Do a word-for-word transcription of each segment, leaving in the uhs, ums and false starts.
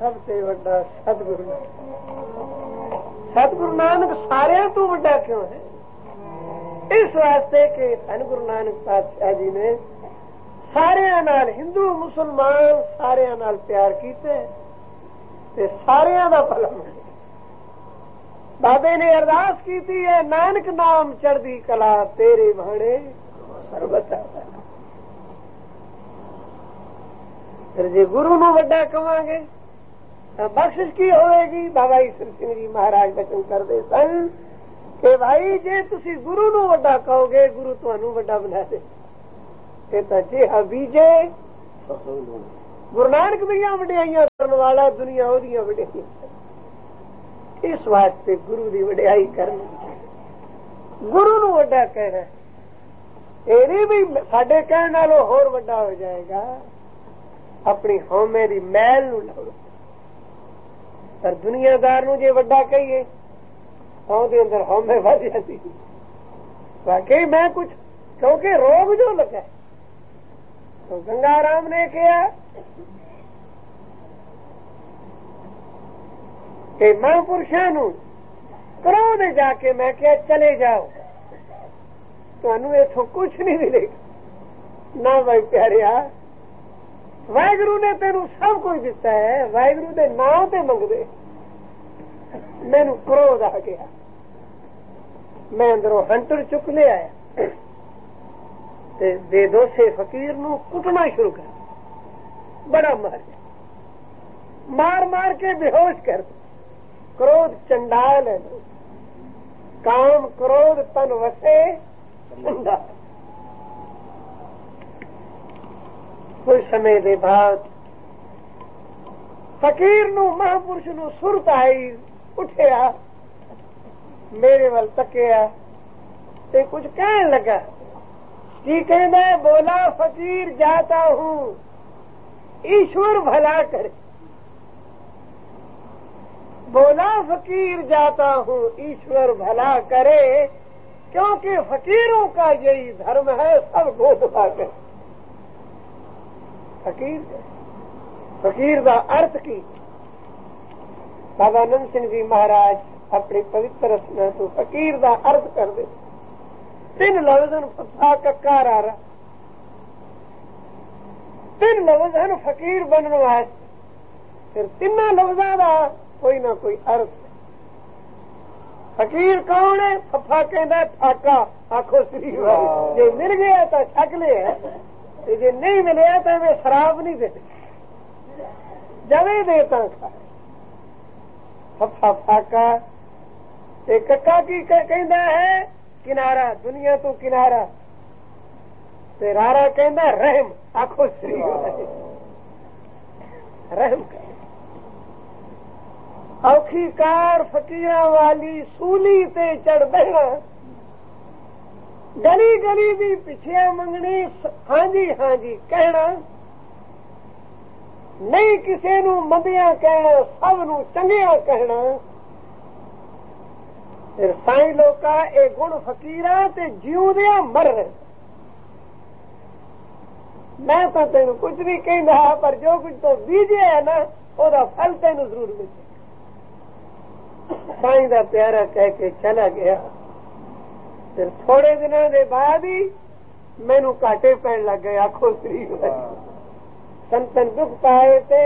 سب سے بڑا ستگرو ستگرو نانک سارے تو بڑا کیوں ہے؟ اس واسطے کہ سن گرو نانک پادشاہ جی نے سارے نال ہندو مسلمان سارے نال پیار کیتے تے سارے دا پلم ہے۔ بابے نے ارداس کی تھی ہے نانک نام چڑھدی کلا تیرے بھاڑے سربتا پھر جی گرو نو وڈا کہاں گے بخشش کی ہوئے گی؟ بابا ایشور سنگھ جی مہاراج بچن کرتے سن کہ بھائی جے تسی گرو نو وڈا کہو گے گرو تانوں وڈا بنا دے تے جے بیجے گرو نانک دیاں وڈیائیاں کرن والا دنیا اودیاں وڈیائیاں اس واسطے گرو دی وڈیائی کرنی گرو نو وڈا کہنا یہ نہیں بھی ساڈے کہنے نالوں ہور وڈا ہو جائے گا اپنی ہومے دی میل نو لاؤ پر دنیا دار نو جے وڈا کہیے تو دے اندر ہومے ود جاتی واقعی میں کچھ کیونکہ روگ جو لگا ہے تو گنگا رام نے کیا کہ ماں پرشاں نو کرو دے جا کے میں کیا چلے جاؤ تانوں اتوں کچھ نہیں ملے گا نہ بھائی پیاریا واحگرو نے تینوں سب کچھ دیتا ہے واحگرو دے نام تے منگ دے مینوں کرود آ گیا میں اندروں ہنٹر چک لے آیا تے دے دو سے فقیر نو کٹنا شروع کر بڑا مار مار مار کے بے ہوش کر کرود چنڈال ہے کام کرود تن وسے چنڈال کچھ سمے دے بعد فقیر نو مہاپرش نو سرت آئی اٹھیا میرے ول تکیا تے کچھ کہنے لگا کی کہنا ہے بولا فقیر جاتا ہوں ایشور بھلا کرے بولا فقیر جاتا ہوں ایشور بھلا کرے کیونکہ فقیروں کا یہی دھرم ہے سب کو دبا کر فقیر فقیر کا ارتھ کی بابا نند سنگھ جی مہاراج اپنی پوتر رسنا تو فقیر کا ارتھ کر دے تین لفظ فا ککار آ رہا تین لفظ ہیں فقیر بننے واسطے پھر تین لفظوں کا کوئی نہ کوئی ارتھ فقیر کون ہے ففا کہندا پھاکا آخو سری جی مل گیا تو چھک لیا جی نہیں ملیا تو میں شراب نہیں دے جب دیتا کھائے ففا پھاکا ککا کی کہندا ہے کنارا دنیا تو کنارا تے رارا کہندا رحم آخو سری رحم کر اوکھی کار فقیراں والی سولی تے چڑھ بہنا گلی گلی دی پچھیا منگنی ہاں جی ہاں جی کہنا نہیں کسے نو مندیاں کہنا سب نو چنگیاں کہنا پھر سائیں لوکا اے گن فقیراں تے جیوندیاں مر رہے میں تو تینوں کچھ نہیں کہندا پر جو کچھ تو بیجے ہے نا او دا پھل تینوں ضرور ملے سائیں دا پیارا کہہ کے چلا گیا پھر تھوڑے دنوں دے بعد ہی مینوں کاٹے پین لگ گئے آخو سری سنتن دکھ پائے تے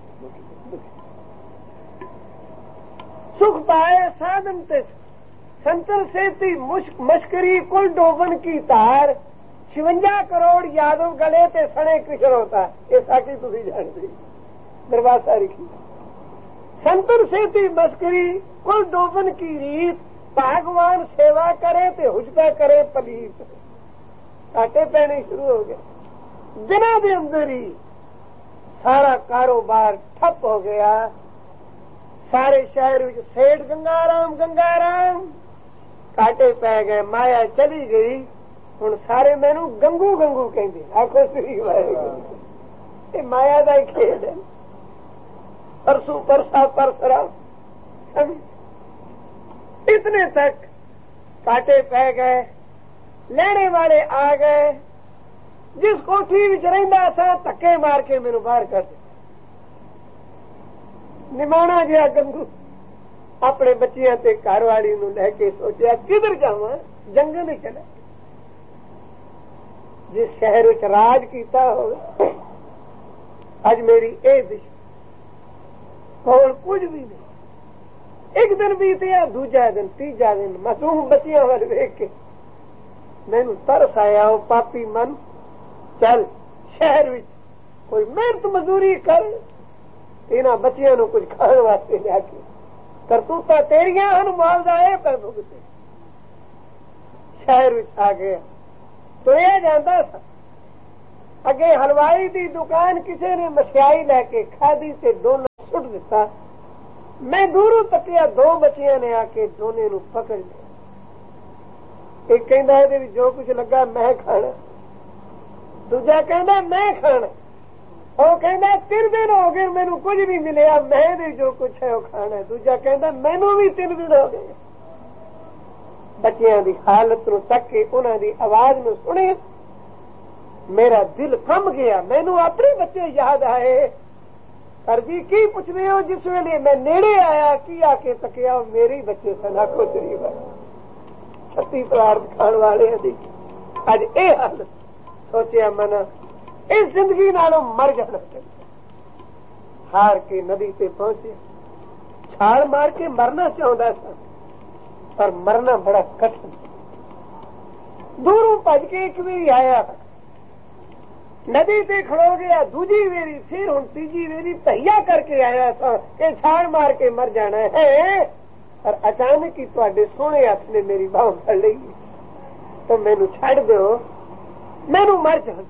سکھ پائے سادن تے سنتن سیتی مشکری کل ڈوبن کی تار چونجا کروڑ یادو گلے تے سنے کشر ہوتا یہ ساکی تھی جانتے دروازہ رکھی سنتن سیتی مشکری کل ڈوبن کی ریت بھگوان سیوا کرے تے حجبہ کرے پلیت کاٹے پینے شروع ہو گئے دنوں دے اندر ہی سارا کاروبار ٹھپ ہو گیا سارے شہر سیٹ گنگا رام گنگا رام کاٹے پی گئے مایا چلی گئی ہوں سارے مینو گنگو گنگو کہندے آخو سری یہ مایا کا ہی کھیل ہے پرسو پرسا پرسرا اتنے تک کاٹے پی گئے لینے والے آ گئے جس کوٹھی رہندا سا دھکے مار کے میرے باہر کر دیا ਨਿਮਾਣਾ ਜਿਹਾ ਗੰਗੂ ਆਪਣੇ ਬੱਚਿਆਂ ਤੇ ਘਰ ਵਾਲੀ ਨੂੰ ਲੈ ਕੇ ਸੋਚਿਆ ਕਿਧਰ ਜਾਵਾਂ, ਜੰਗਲ ਹੀ ਚਲਾ। ਜਿਸ ਸ਼ਹਿਰ ਵਿੱਚ ਰਾਜ ਕੀਤਾ ਹੋਵੇ, ਅੱਜ ਮੇਰੀ ਇਹ ਦਿਸ਼ਾ ਕੋਲ ਕੁਝ ਵੀ ਨਹੀਂ। ਇੱਕ ਦਿਨ ਬੀਤਿਆ, ਦੂਜਾ ਦਿਨ, ਤੀਜਾ ਦਿਨ, ਮਾਸੂਮ ਬੱਚਿਆਂ ਵੱਲ ਵੇਖ ਕੇ ਮੈਨੂੰ ਤਰਸ ਆਇਆ। ਉਹ ਪਾਪੀ ਮਨ, ਚੱਲ ਸ਼ਹਿਰ ਵਿੱਚ ਕੋਈ ਮਿਹਨਤ ਮਜ਼ਦੂਰੀ ਕਰ, ਇਹਨਾਂ ਬੱਚਿਆਂ ਨੂੰ ਕੁਝ ਖਾਣ ਵਾਸਤੇ ਲਿਆ ਕੇ। ਕਰਤੂਤਾਂ ਤੇਰੀਆਂ ਹਨ, ਮੁਆਵਜ਼ਾ ਇਹ ਪੈ ਭੁਗਤੇ। ਸ਼ਹਿਰ ਵਿੱਚ ਆ ਗਿਆ, ਤੁਰਿਆ ਜਾਂਦਾ ਸੀ। ਅੱਗੇ ਹਲਵਾਈ ਦੀ ਦੁਕਾਨ, ਕਿਸੇ ਨੇ ਮਠਿਆਈ ਲੈ ਕੇ ਖਾਧੀ ਤੇ ਦੋਨਾਂ ਸੁੱਟ ਦਿੱਤਾ। ਮੈਂ ਦੂਰੋਂ ਤੱਕਿਆ, ਦੋ ਬੱਚਿਆਂ ਨੇ ਆ ਕੇ ਦੋਨੇ ਨੂੰ ਪਕੜ ਲਿਆ। ਇੱਕ ਕਹਿੰਦਾ ਇਹਦੇ ਵਿੱਚ ਜੋ ਕੁਝ ਲੱਗਾ ਮੈਂ ਖਾਣਾ, ਦੂਜਾ ਕਹਿੰਦਾ ਮੈਂ ਖਾਣਾ। ਉਹ ਕਹਿੰਦਾ ਤਿੰਨ ਦਿਨ ਹੋ ਗਏ ਮੈਨੂੰ ਕੁਝ ਨਹੀਂ ਮਿਲਿਆ, ਮੈਂ ਇਹਦੇ ਜੋ ਕੁਝ ਹੈ ਉਹ ਖਾਣਾ। ਦੂਜਾ ਕਹਿੰਦਾ ਮੈਨੂੰ ਵੀ ਤਿੰਨ ਦਿਨ ਹੋ ਗਏ। ਬੱਚਿਆਂ ਦੀ ਹਾਲਤ ਨੂੰ ਤੱਕ ਕੇ, ਉਹਨਾਂ ਦੀ ਆਵਾਜ਼ ਨੂੰ ਸੁਣੀ, ਮੇਰਾ ਦਿਲ ਥੰਮ ਗਿਆ। ਮੈਨੂੰ ਆਪਣੇ ਬੱਚੇ ਯਾਦ ਆਏ। ਪਰ ਜੀ ਕੀ ਪੁੱਛਦੇ ਹੋ? ਜਿਸ ਵੇਲੇ ਮੈਂ ਨੇੜੇ ਆਇਆ, ਕੀ ਆ ਕੇ ਤੱਕਿਆ, ਉਹ ਮੇਰੇ ਬੱਚੇ ਸਨ। ਆਖੋ ਤੇਰੀ ਬਾਤ, ਛੱਤੀ ਪ੍ਰਾਰਥ ਖਾਣ ਵਾਲਿਆਂ ਦੀ ਅੱਜ ਇਹ ਹਾਲਤ। ਸੋਚਿਆ ਮਨ, ਇਸ ਜ਼ਿੰਦਗੀ ਨਾਲੋਂ ਮਰ ਜਾਣਾ ਚਾਹੀਦਾ। ਹਾਰ ਕੇ ਨਦੀ ਤੇ ਪਹੁੰਚੇ, ਛਾਲ ਮਾਰ ਕੇ ਮਰਨਾ ਚਾਹੁੰਦਾ ਸੀ, ਪਰ ਮਰਨਾ ਬੜਾ ਕਠਿਨ। ਦੂਰੋਂ ਭੱਜ ਕੇ ਇੱਕ ਵੀ ਆਇਆ, ਨਦੀ ਤੇ ਖੜੋ ਗਿਆ। ਦੂਜੀ ਵੇਰੀ, ਫਿਰ ਹੁਣ ਤੀਜੀ ਵੇਰੀ ਤਈਆ ਕਰਕੇ ਆਇਆ ਸੀ ਕਿ ਛਾਲ ਮਾਰ ਕੇ ਮਰ ਜਾਣਾ ਹੈ। ਪਰ ਅਚਾਨਕ ਹੀ ਤੁਹਾਡੇ ਸੋਹਣੇ ਹੱਥ ਨੇ ਮੇਰੀ ਬਾਂਹ ਫੜ ਲਈ, ਤਾਂ ਮੈਨੂੰ ਛੱਡ ਦਿਓ, ਮੈਨੂੰ ਮਰ ਜਾਣ।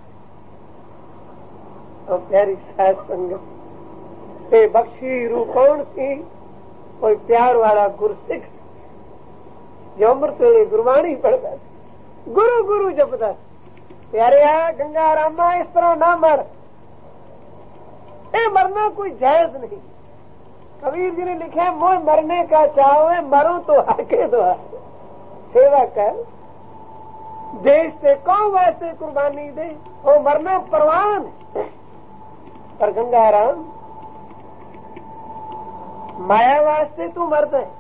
ਉਹ ਪਿਆਰੀ ਸਾਧ ਸੰਗਤ, ਤੇ ਬਖਸ਼ੀ ਰੂ ਕੌਣ ਸੀ? ਕੋਈ ਪਿਆਰ ਵਾਲਾ ਗੁਰਸਿੱਖ ਜੋ ਅੰਮ੍ਰਿਤ ਵੇਲੇ ਗੁਰਬਾਣੀ ਪੜਦਾ, ਗੁਰੂ ਗੁਰੂ ਜਪਦਾ। ਪਿਆਰਿਆ ਗੰਗਾ ਰਾਮਾ, ਇਸ ਤਰ੍ਹਾਂ ਨਾ ਮਰ, ਇਹ ਮਰਨਾ ਕੋਈ ਜਾਇਜ਼ نہیں। کبیر جی نے لکھا موہ مرنے کا چاہو مرو تو ہاکے دو، سیوا کر، دیش سے قوم واسطے قربانی دے، وہ مرنا پروان ہے۔ پر گنگا رام مایا واسطے تو مرد ہے،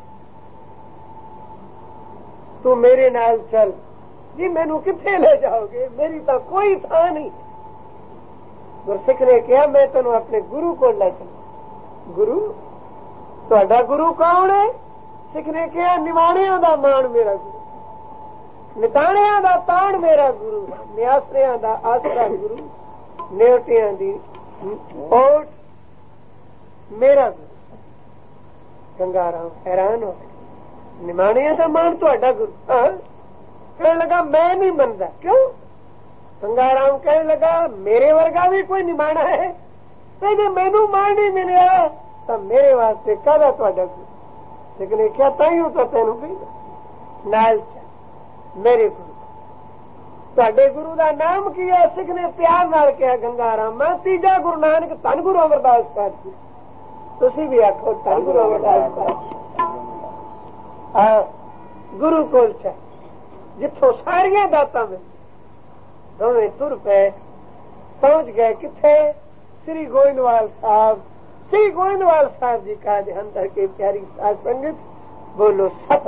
تو میرے نال چل۔ جی مینو کتنے لے جاؤ گے؟ میری تو کوئی تھا نہیں۔ گرسکھ نے کہا میں تینوں اپنے گرو کو لے چلا۔ گرو تہاڈا گرو کون ہے؟ سکھ نے کہا نمانیاں دا مان میرا گرو، نتانیاں دا تان میرا گرو، نیاسریاں دا آسرا گرو، نیوٹیاں دی اوٹ میرا گرو۔ گنگا رام حیران ہو گئے، نمانیاں دا مان تہاڈا گرو؟ ہاں۔ کہنے لگا میں نہیں منتا۔ کیوں؟ گنگا رام کہنے لگا میرے ورگا بھی کوئی نمانا ہے، تو جی مینو مان نہیں ملیا تو میرے واسطے کہدا تہاڈا گرو؟ لیکن کیا تائیوں تو تینوں کہ نال چل میرے گرو۔ تہاڈے گرو دا نام کی ہے؟ سکھ نے پیار نال کہا گنگا رام تیجا گرو نانک دھن گرو امرداس پاک جی۔ تسی بھی آخو دھن گرو امرداس پاک جی۔ ہاں گرو کول چل، جتوں ساریاں داتاں میں دونوں تر پے پہنچ گئے۔ کتنے؟ سری گوئندوال صاحب۔ سری گوئندوال صاحب جی کا اندر کے پیاری ساز سنگت بولو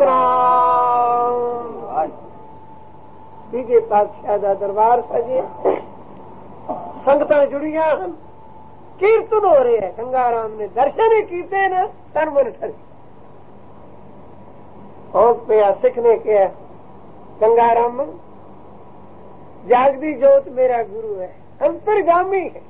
سترام۔ تیجے پادشاہ دا دربار سجے، سنگتاں جڑیاں ہن، کیرتن ہو رہے ہیں۔ گنگا رام نے درشن کیتے نا، تن من ٹھر ہو پیا۔ سکھ نے کہا گنگا رام جاگدی جوت میرا گرو ہے، انترگامی ہے،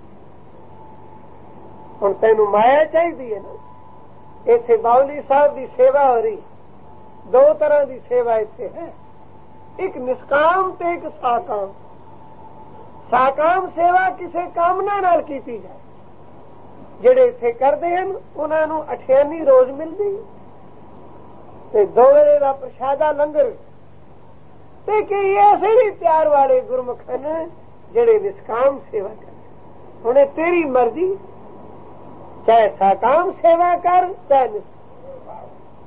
ہوں تینوں مایا چاہیے نا۔ اتنے باؤلی صاحب کی سیوا ہو رہی، دو طرح کی سیوا اتنے ہے، ایک نسکام تے ایک ساکام۔ ساکام سیوا کسی کامنا نال کیتی جائے، جڑے اتنے کرتے ہیں انہوں نے اٹھیانی روز ملتی، دو ویلے کا پرشادہ لنگر۔ ایسے بھی پیار والے گرمکھ ہیں جڑے نسکام سیوا کرتے۔ ہوں تیری مرضی، چاہے ساکام سیوا کر چاہے نسکام۔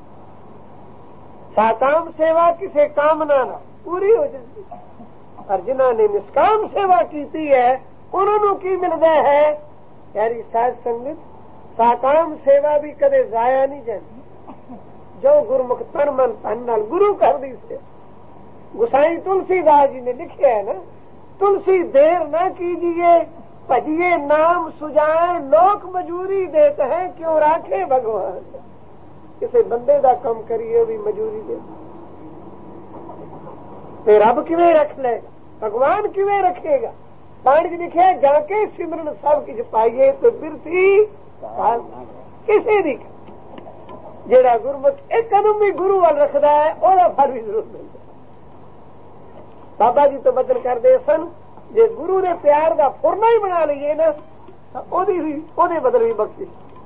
ساکام سیوا کسی کامنا نہ پوری ہو جاتی، اور جنہوں نے نسکام سیوا کی ہے انہوں کی ملتا ہے؟ پیاری ساز سنگت साकाम सेवा भी कदे जाया नहीं जाती जो गुरमुख तन मन धन नाल गुरु कर दी से। गुसाई तुलसीदास जी ने लिखा है ना, तुलसी देर न कीजिए भजिए नाम सुजाए लोक मजूरी देते हैं क्यों राखे भगवान। किसी बंदे का कम करिए भी मजूरी दे ते रब किवें रख लेगा, भगवान किवें रखेगा। पानी लिखा जाके सिमरन सब किछ पाइए तो बिरथी किसी भी जेड़ा गुरमुख एक कदम भी गुरु वाल रखता है ओदा फल भी जरूर मिलता। बाबा जी तो बचन करते सन जे गुरु ने प्यार का फुरना ही बना लीए ना ओदी भी ओदे बदले भी बख्शिश